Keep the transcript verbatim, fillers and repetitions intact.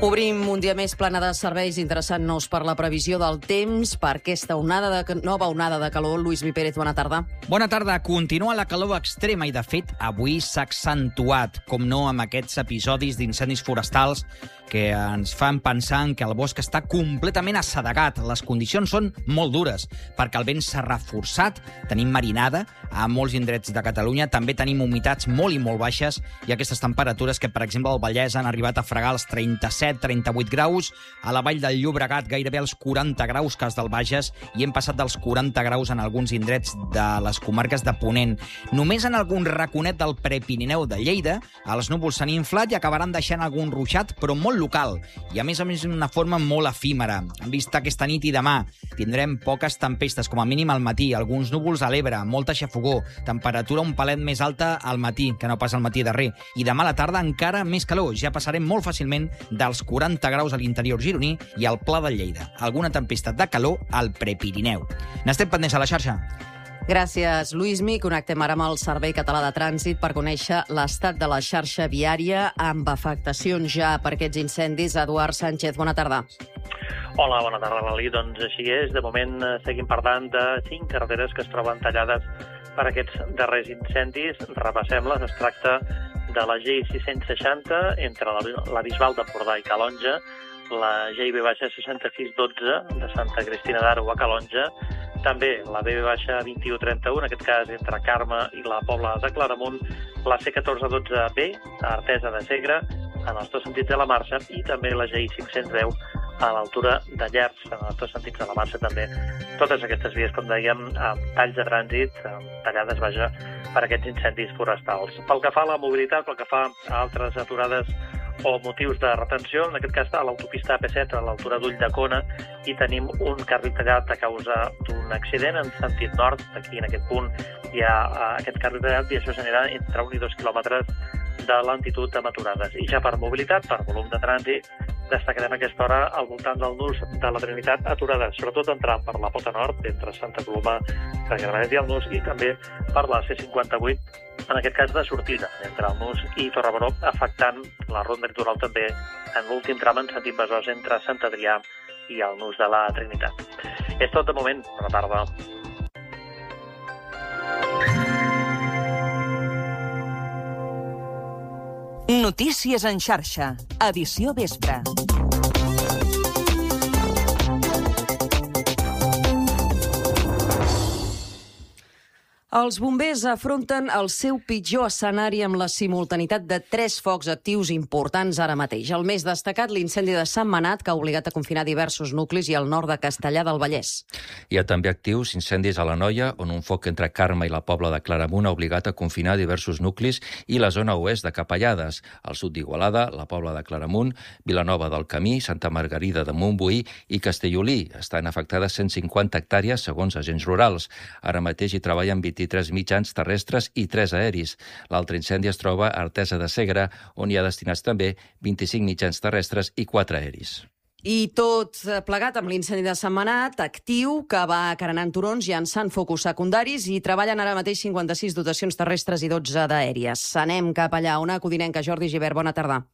Obrim un dia més plana de serveis, interessant-nos per la previsió del temps, per aquesta onada de, nova onada de calor. Lluís Mi Pérez, bona tarda. Bona tarda. Continua la calor extrema i, de fet, avui s'ha accentuat, com no, amb aquests episodis d'incendis forestals que ens fan pensar que el bosc està completament assedegat. Les condicions són molt dures, perquè el vent s'ha reforçat, tenim marinada a molts indrets de Catalunya, també tenim humitats molt i molt baixes i aquestes temperatures que, per exemple, al Vallès han arribat a fregar els trenta-set trenta-vuit graus, a la Vall del Llobregat gairebé els quaranta graus, cas del Bages, i hem passat dels quaranta graus en alguns indrets de les comarques de Ponent. Només en algun raconet del Prepirineu de Lleida els núvols s'han inflat i acabaran deixant algun ruixat, però molt local, i a més a més d'una forma molt efímera. En vista aquesta nit i demà tindrem poques tempestes, com a mínim al matí, alguns núvols a l'Ebre, molta xafogor, temperatura un palet més alta al matí, que no pas al matí darrer, i demà a la tarda encara més calor, ja passarem molt fàcilment dels quaranta graus a l'interior gironí i al Pla de Lleida. Alguna tempesta de calor al Prepirineu. N'estem pendents a la xarxa. Gràcies, Lluís Mi. Connectem ara amb el Servei Català de Trànsit per conèixer l'estat de la xarxa viària amb afectacions ja per aquests incendis. Eduard Sánchez, bona tarda. Hola, bona tarda, Lali. Doncs així és. De moment seguim parlant de cinc carreteres que es troben tallades per aquests darrers incendis. Repassem-les. Es tracta de la G sis-cents seixanta entre la, la Bisbal d'Empordà i Calonja, la G I B seixanta-sis dotze de Santa Cristina d'Aro a Calonja, també la B B vint-i-u trenta-u, en aquest cas entre Carme i la Pobla de Claramunt, la C catorze dotze B a Artesa de Segre, en els dos sentits de la marxa, i també la G I cinc-cents deu a l'altura de Llers, en els dos sentits de la marxa també. Totes aquestes vies, com dèiem, amb talls de trànsit, tallades, vaja, per aquests incendis forestals. Pel que fa a la mobilitat, pel que fa a altres aturades o motius de retenció, en aquest cas a l'autopista A P set a l'altura d'Ulldecona, i tenim un carril tallat a causa d'un accident en sentit nord. Aquí, en aquest punt, hi ha aquest carril tallat i això genera entre un i dos quilòmetres de lentitud amb aturades. I ja per mobilitat, per volum de trànsit, destacarem a aquesta hora al voltant del nus de la Trinitat aturades, sobretot entrant per la Pota Nord, entre Santa Coloma, Sant Gramenet i el Nus, i també per la C cinquanta-vuit, en aquest cas de sortida, entre el Nus i Torrebaró, afectant la ronda litoral també en l'últim tram en sentit Besòs entre Sant Adrià i el Nus de la Trinitat. És tot de moment. Bona tarda. Notícies en xarxa, edició vespre. Els bombers afronten el seu pitjor escenari amb la simultaneïtat de tres focs actius importants ara mateix. El més destacat, l'incendi de Sentmenat, que ha obligat a confinar diversos nuclis, i al nord de Castellar del Vallès. Hi ha també actius incendis a l'Anoia, on un foc entre Carme i la Pobla de Claramunt ha obligat a confinar diversos nuclis, i la zona oest de Capellades, al sud d'Igualada, la Pobla de Claramunt, Vilanova del Camí, Santa Margarida de Montbuí i Castellolí. Estan afectades cent cinquanta hectàrees, segons agents rurals. Ara mateix hi treballen vint-i-tres mitjans terrestres i tres aeris. L'altre incendi es troba a Artesa de Segre, on hi ha destinats també vint-i-cinc mitjans terrestres i quatre aeris. I tot plegat amb l'incendi de Sentmenat, actiu, que va carenant turons, llançant focus secundaris, i treballen ara mateix cinquanta-sis dotacions terrestres i dotze d'aèries. Anem cap allà, on acudinem que Jordi Givert, bona tarda.